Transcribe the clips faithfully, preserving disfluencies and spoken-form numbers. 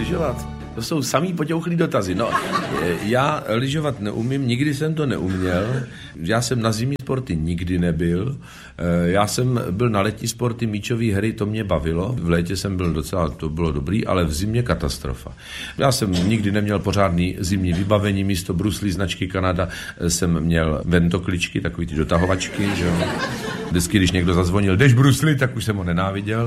lyžovat? To jsou samý potěuchlý dotazy. No, já lyžovat neumím, nikdy jsem to neuměl. Já jsem na zimní sporty nikdy nebyl. Já jsem byl na letní sporty, míčové hry, to mě bavilo. V létě jsem byl docela, to bylo dobrý, ale v zimě katastrofa. Já jsem nikdy neměl pořádný zimní vybavení, místo bruslí značky Kanada jsem měl ventokličky, takový ty dotahovačky, že jo. Vždycky, když někdo zazvonil, jdeš brusli, tak už jsem ho nenáviděl.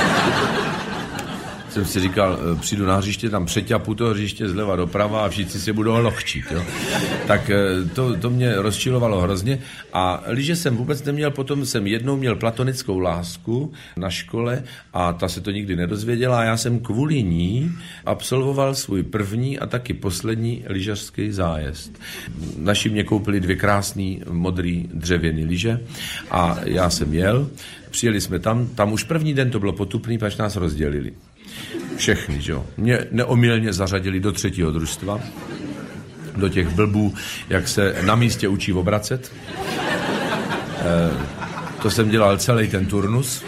Jsem si říkal, přijdu na hřiště, tam přeťapu to hřiště zleva doprava a všichni se budou lochčit. Jo? Tak to, to mě rozčilovalo hrozně. A lyže jsem vůbec neměl, potom jsem jednou měl platonickou lásku na škole a ta se to nikdy nedozvěděla a já jsem kvůli ní absolvoval svůj první a taky poslední lyžařský zájezd. Naši mě koupili dvě krásný modrý dřevěný lyže a já jsem jel, přijeli jsme tam, tam už první den to bylo potupný, pač nás rozdělili. Všechny, že jo. Mě neomylně zařadili do třetího družstva, do těch blbů, jak se na místě učí obracet. E, to jsem dělal celý ten turnus.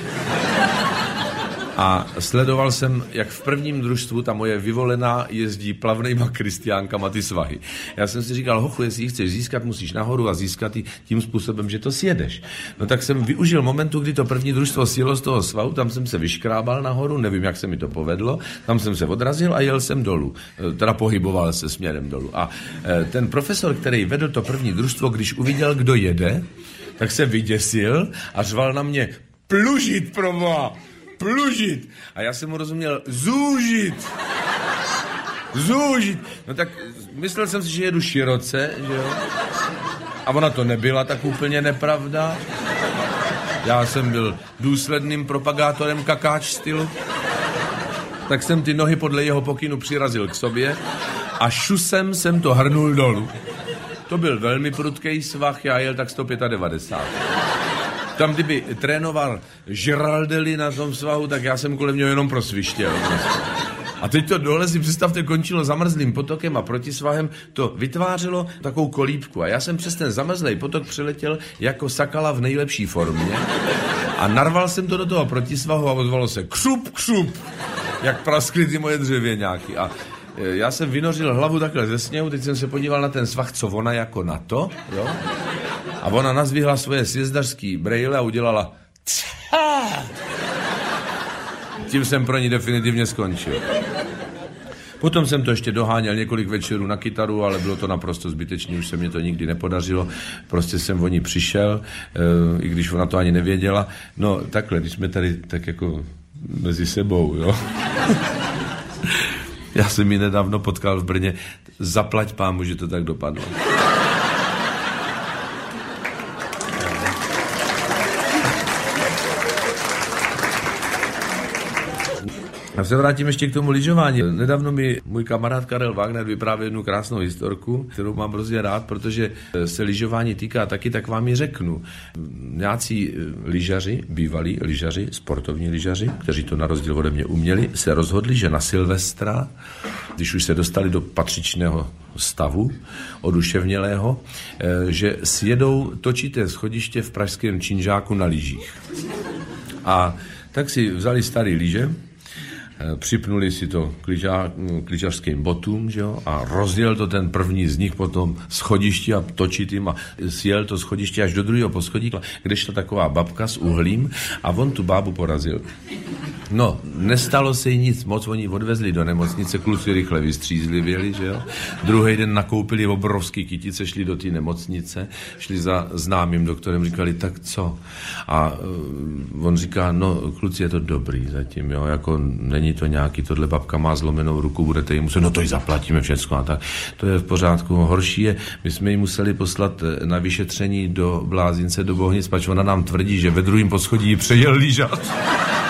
A sledoval jsem, jak v prvním družstvu ta moje vyvolená jezdí plavnejma Kristiánkama ty svahy. Já jsem si říkal, hochu, jestli ji chceš získat, musíš nahoru a získat ji tím způsobem, že to sjedeš. No tak jsem využil momentu, kdy to první družstvo sjelo z toho svahu, tam jsem se vyškrábal nahoru, nevím, jak se mi to povedlo, tam jsem se odrazil a jel jsem dolů. Teda pohyboval se směrem dolů. A ten profesor, který vedl to první družstvo, když uviděl, kdo jede, tak se vyděsil a řval na mě, plužit, proboha! Plužit. A já jsem mu rozuměl, zúžit. Zúžit. No tak myslel jsem si, že jedu široce, že jo. A ona to nebyla tak úplně nepravda. Já jsem byl důsledným propagátorem kakáč stylu. Tak jsem ty nohy podle jeho pokynu přirazil k sobě a šusem jsem to hrnul dolů. To byl velmi prudký svah, já jel tak sto devadesát pět. Tam, kdyby trénoval Giraldelli na tom svahu, tak já jsem kolem něho jenom prosvištěl. A teď to dole si představte končilo zamrzlým potokem a protisvahem to vytvářelo takovou kolíbku. A já jsem přes ten zamrzlý potok přiletěl jako sakala v nejlepší formě a narval jsem to do toho protisvahu a ozvalo se křup, křup, jak praskly ty moje dřevěňáky. A já jsem vynořil hlavu takhle ze sněhu, teď jsem se podíval na ten svah, co ona jako na to, jo? A ona nazvihla svoje sjezdařský brejle a udělala Tchá! Tím jsem pro ní definitivně skončil. Potom jsem to ještě doháněl několik večerů na kytaru, ale bylo to naprosto zbytečné, už se mě to nikdy nepodařilo. Prostě jsem o ní přišel, i když ona to ani nevěděla. No takhle, když jsme tady tak jako mezi sebou, jo. Já jsem ji nedávno potkal v Brně. Zaplať pámu, že to tak dopadlo. A se vrátím ještě k tomu lyžování. Nedávno mi můj kamarád Karel Wagner vyprávěl jednu krásnou historku, kterou mám hrozně rád, protože se lyžování týká taky, tak vám ji řeknu. Nějací lyžaři, bývalí lyžaři, sportovní lyžaři, kteří to na rozdíl ode mě uměli, se rozhodli, že na Silvestra, když už se dostali do patřičného stavu, oduševnělého, že sjedou točité schodiště v pražském Činžáku na lyžích. A tak si vzali starý lyže, připnuli si to k lyžařským botům, že jo, a rozjel to ten první z nich potom schodiště a točitým a sjel to schodiště až do druhého poschodí, kdežto taková babka s uhlím a on tu bábu porazil. No, nestalo se jí nic moc, oni odvezli do nemocnice, kluci rychle vystřízlivěli, že jo. Druhý den nakoupili obrovský kytice, šli do té nemocnice, šli za známým doktorem, říkali, tak co? A uh, on říká, no, kluci, je to dobrý zatím, jo, jako není to nějaký, tohle babka má zlomenou ruku, budete jí muset, no to jí zaplatíme všechno a tak. To je v pořádku. Horší je, my jsme jí museli poslat na vyšetření do Blázince, do Bohnic, pač ona nám tvrdí, že ve druhém poschodí ji přejel lyžař.